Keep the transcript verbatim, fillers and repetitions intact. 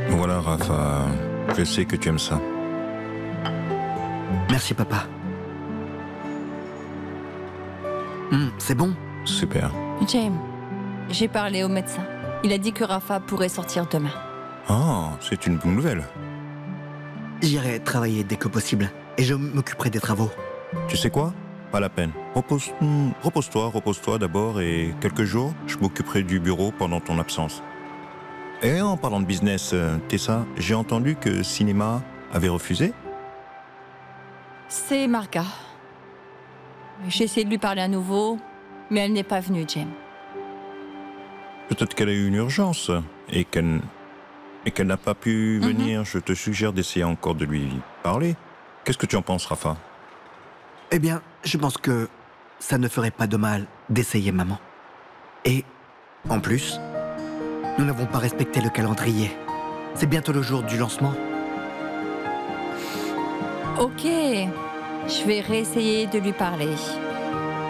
Voilà, Rafa, je sais que tu aimes ça. Merci, papa. Hum, c'est bon. Super. James, j'ai parlé au médecin. Il a dit que Rafa pourrait sortir demain. Ah, c'est une bonne nouvelle. J'irai travailler dès que possible et je m'occuperai des travaux. Tu sais quoi? Pas la peine. Repose, hmm, repose-toi, repose-toi d'abord et quelques jours, je m'occuperai du bureau pendant ton absence. Et en parlant de business, euh, Tessa, j'ai entendu que Cinéma avait refusé. C'est Marga. J'ai essayé de lui parler à nouveau, mais elle n'est pas venue, James. Peut-être qu'elle a eu une urgence et qu'elle, et qu'elle n'a pas pu Mhm. venir. Je te suggère d'essayer encore de lui parler. Qu'est-ce que tu en penses, Rafa? Eh bien, je pense que ça ne ferait pas de mal d'essayer, maman. Et, en plus, nous n'avons pas respecté le calendrier. C'est bientôt le jour du lancement. Ok, je vais réessayer de lui parler.